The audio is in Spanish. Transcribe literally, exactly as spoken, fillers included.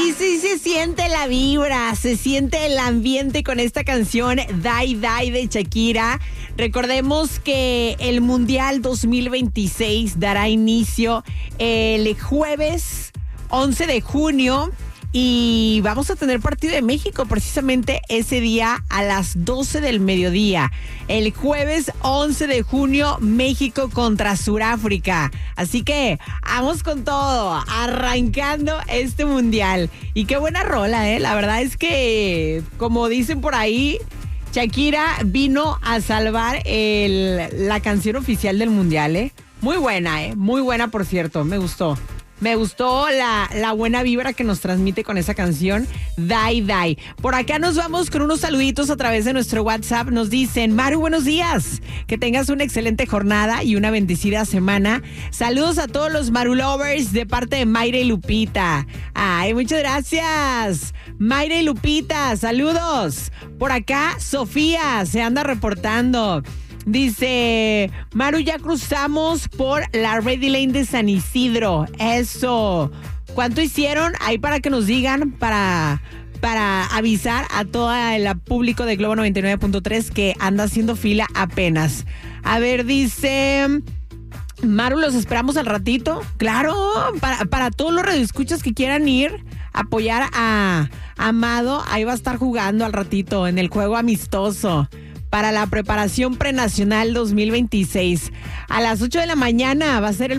Sí, sí, se siente la vibra, se siente el ambiente con esta canción Die Die de Shakira. Recordemos que el Mundial dos mil veintiséis dará inicio el jueves once de junio. Y vamos a tener partido de México precisamente ese día a las doce del mediodía. El jueves once de junio, México contra Suráfrica. Así que vamos con todo, arrancando este mundial. Y qué buena rola, ¿eh? La verdad es que, como dicen por ahí, Shakira vino a salvar el, la canción oficial del mundial, ¿eh? Muy buena, ¿eh? Muy buena, por cierto, me gustó. Me gustó la, la buena vibra que nos transmite con esa canción, Die Die. Por acá nos vamos con unos saluditos a través de nuestro WhatsApp. Nos dicen, Maru, buenos días. Que tengas una excelente jornada y una bendecida semana. Saludos a todos los Maru Lovers de parte de Mayra y Lupita. Ay, muchas gracias. Mayra y Lupita, saludos. Por acá, Sofía se anda reportando. Dice, Maru, ya cruzamos por la Ready Lane de San Isidro. Eso. ¿Cuánto hicieron? Ahí para que nos digan, para, para avisar a todo el público de Globo noventa y nueve punto tres que anda haciendo fila apenas. A ver, dice, Maru, los esperamos al ratito. Claro, para, para todos los radioescuchas que quieran ir a apoyar a Amado, ahí va a estar jugando al ratito en el juego amistoso para la preparación prenacional dos mil veintiséis. A las ocho de la mañana va a ser el